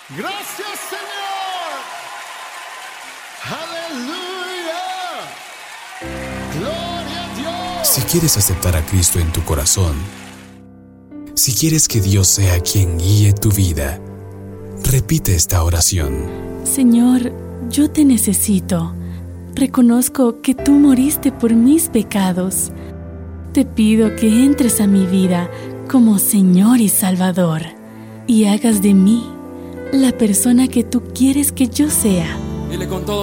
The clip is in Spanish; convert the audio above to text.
Gracias, Señor. Aleluya. Gloria a Dios. Si quieres aceptar a Cristo en tu corazón, si quieres que Dios sea quien guíe tu vida, repite esta oración. Señor, yo te necesito. Reconozco que tú moriste por mis pecados. Te pido que entres a mi vida como Señor y Salvador y hagas de mí la persona que tú quieres que yo sea. Dile con todo